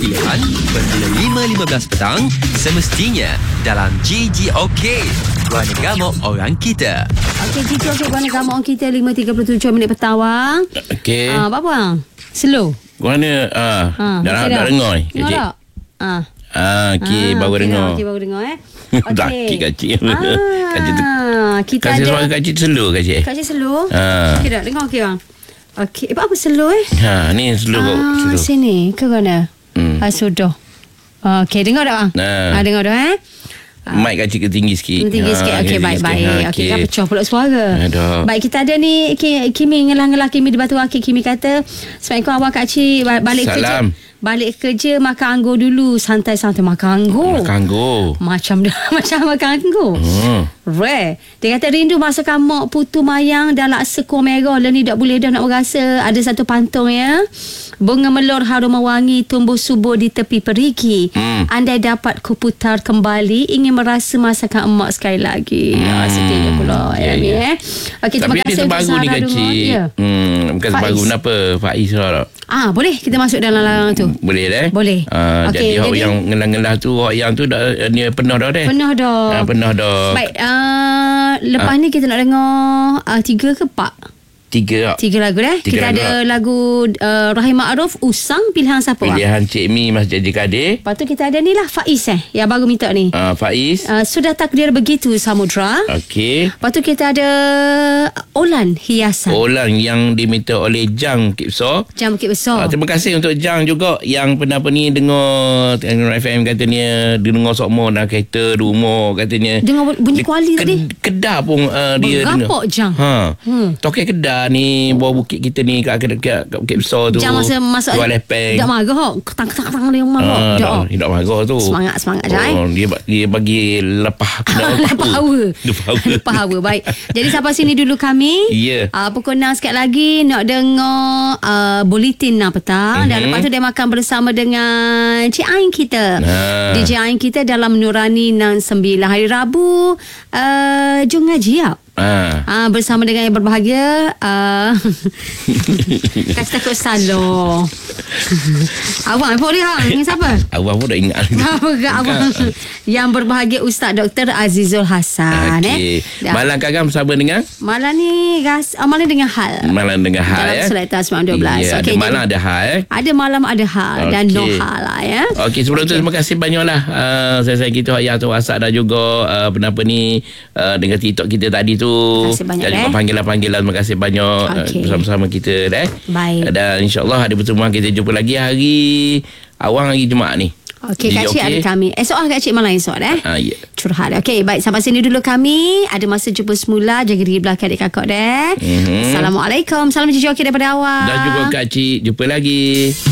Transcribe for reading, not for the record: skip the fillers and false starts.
pilihan bermula 5.15 petang semestinya dalam GGOK. Guana Gamok orang kita. Okey, GGOK Guana Gamok orang kita 5.37 minit petang. Okey. Apa bang? Slow. Guana dah dengar ni. Dengar tak? Okey, baru dengar. Okey, baru dengar Okey, kacik. Kacik tu. Kita Kasih ada suara kacik slow kacik. Kacik slow. Okey dah dengar okey bang. Okey, apa slow Ni slow kau. Sini ke mana? Sudah. Okey, dengar tak bang? Dengar dah Mic kacik ke tinggi sikit. Tinggi sikit. Okey, baik. Okey, kan pecah pula suara. Baik, kita ada ni Kimi ngelah-ngelah Kimi di Batu Akik. Kimi kata, Assalamualaikum awak Kak Cik, balik kerja. Balik kerja makan anggur dulu. Santai-santai makan anggur. Macam makan anggur. Rare. Dia kata rindu masakan mak putu mayang dan laksa kuah merah. Ni tak boleh dah nak berasa. Ada satu pantong ya. Bunga melor harum wangi tumbuh subur di tepi perigi. Andai dapat ku putar kembali, ingin merasa masakan emak sekali lagi. Sedihnya pula. Okay, tapi dia terbaru ni kecil. Bukan terbaru. Kenapa Faiz lah? Boleh kita masuk dalam larang tu. Boleh dah. Boleh. Jadi awak yang ngelah-ngelah tu, awak yang tu dah ni penuh dah deh. Penuh dah. Baik, lepas ni kita nak dengar 3 ke 4? 3 lagu dah. Kita ada lagu Rahim Ma'ruf, Usang, pilihan siapa? Pilihan Cik Mi Mas Jadi Kadir. Lepas tu kita ada ni lah Faiz yang baru minta ni. Faiz. Sudah takdir begitu Samudra. Okey. Lepas tu kita ada Olan Hiasan. Olan yang diminta oleh Jang Kipso. Jang Bukit Besar. Terima kasih untuk Jang juga yang pernah dengar FM katanya dengar sokmo dalam kereta rumah katanya. Dengar bunyi kuali tadi. Kedah pun dia dengar. Berapok Jang. Tokai Kedah ni bawah bukit kita ni kat Bukit Besar tu. Jangan masuk jual lepeng. Tak marah ketang-ketang dia marah. Tak marah tu. Semangat Jai. Dia bagi lepah Lepah hawa. Baik. Jadi sampai sini dulu kami. Ya. Pukul 6 sekali lagi nak dengar Bulletin petang. Dan lepas tu dia makan bersama dengan Cik Ain kita. DJ Ain kita dalam Nurani 69 hari Rabu. Jom ngaji ya. Bersama dengan yang berbahagia. Kasih takut Salo. Abang apa dia? Dengan siapa? Abang pun dah ingat. Abang yang berbahagia Ustaz Dr. Azizul Hasan. Malam Kagam bersama dengan? Malam ni malam dengan Hal. Malam dengan Hal dalam Selekta 912. Ada malam ada Hal. Ada malam ada Hal dan no Hal lah ya. Okey, sebelum tu terima kasih banyaklah saya kita yang tu WhatsApp dah juga kenapa ni dengan TikTok kita tadi tu. Dan panggilan-panggilan. Terima kasih banyak bersama-sama kita Baik. Dan insyaAllah ada pertemuan kita jumpa lagi hari awal hari Jumaat ni. Okey, Kak Cik ada kami. Esok Kak Cik malam esok curhat. Okey, baik, sampai sini dulu kami. Ada masa jumpa semula. Jaga diri belakang adik kakak Assalamualaikum. Salam GGOK daripada awal. Dan juga Kak Cik. Jumpa lagi.